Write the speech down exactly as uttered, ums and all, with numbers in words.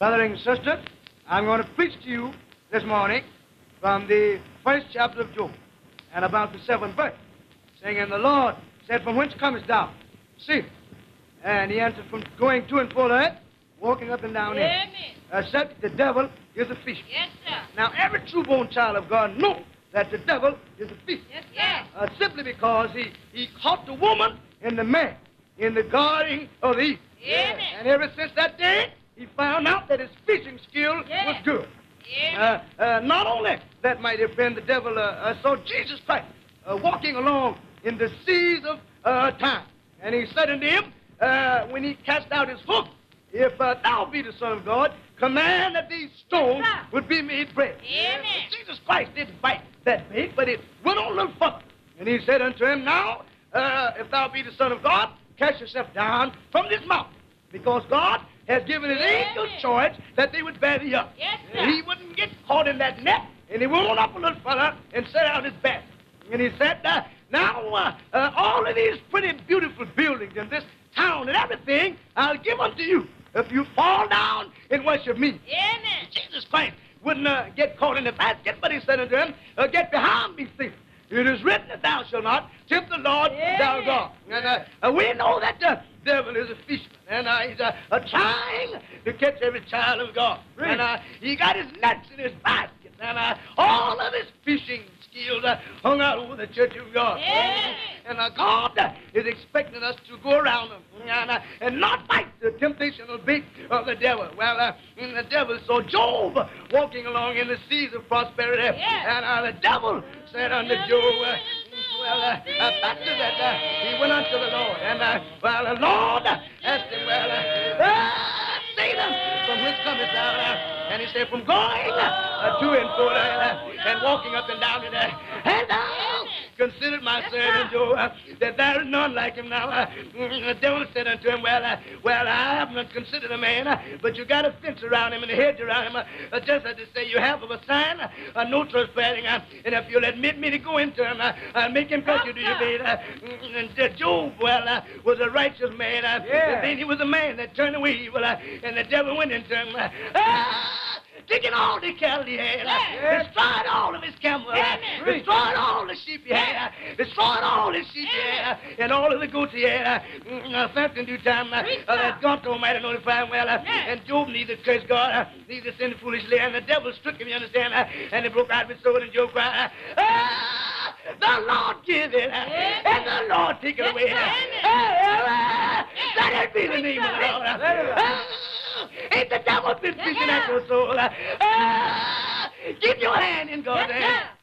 Brother and sister, I'm going to preach to you this morning from the first chapter of Job and about the seventh verse, saying, and the Lord said, from whence comest thou? See. And he answered, from going to and fro the earth, walking up and down Amen. it. Uh, said, the devil is a fisher. Yes, sir. Now, every true-born child of God knows that the devil is a fisher. Yes, sir. Uh, simply because he, he caught the woman and the man in the garden of Eve. Amen. And ever since that day, he found out that his fishing skill Yes. was good. Amen. Uh, uh, not only that, mighty friend, the devil uh, uh, saw Jesus Christ uh, walking along in the seas of uh, time. And he said unto him, uh, when he cast out his hook, if uh, thou be the Son of God, command that these stones Yes, sir. would be made bread. Amen. Uh, Jesus Christ didn't bite that big, but it went on a little further. And he said unto him, now, uh, if thou be the Son of God, cast yourself down from this mountain, because God has given his Amen. angels charge that they would bear thee up. Yes, sir. And he wouldn't get caught in that net, and he went on up a little further and set out his basket. And he said, uh, now, uh, uh, all of these pretty beautiful buildings in this town and everything, I'll give unto you if you fall down and worship me. Amen. Jesus Christ wouldn't uh, get caught in the basket, but he said unto him, uh, get behind me, Satan. It is written that thou shalt not tempt the Lord Amen. thy God. And uh, uh, we know that the devil is a fisherman, and uh, he's uh, uh, trying to catch every child of God. Really? And uh, he got his nets in his basket, and uh, all of his fishing skills uh, hung out over the church of God. Amen. And uh, God uh, is expecting us to go around him and, uh, and not bite the temptational bait of the devil. Well, uh, and the devil saw Job walking along in the seas of prosperity. Yes. And uh, the devil said unto Job, uh, well, uh, uh, back to that, uh, he went unto the Lord. And, uh, well, the Lord asked him, well, uh, ah, Satan, from whence comest thou? Uh, and he said, from going uh, to and fro uh, and walking up and down in there. And thou considered my servant Job, uh, that there is none like him now. Uh, the devil said unto him, well, uh, well, I have not considered a man, uh, but you got a fence around him and a hedge around him, uh, uh, just as to say you have of a sign, uh, no trespassing, uh, and if you'll admit me to go into him, uh, I'll make him cut you to your bed. Uh, and uh, Job, well, uh, was a righteous man, uh, Yeah. and then he was a man that turned away evil, uh, and the devil went into him. Uh, ah! Taking all the cattle he had, uh, Yeah. destroyed all of his camels, uh, Amen. destroyed all the sheep he had, uh, destroyed all the sheep he had, uh, and all of the goats he had. Uh, mm, uh, thanks in due time, uh, uh, that God Almighty notified him well, uh, Yeah. and Job neither cursed God, uh, neither sinned foolishly, and the devil struck him, you understand, uh, and he broke out with sword, and Job cried, uh, ah, the Lord give it, uh, Amen. and the Lord take it Yes, away. sir. Uh, Amen. uh, uh, let it be the Preach, name of sir. the Lord. Uh, Preach, sir. uh, Ain't the devil been Yes, fishing sir. at your soul? Uh, ah, keep your hand in God's Yes, hand. sir.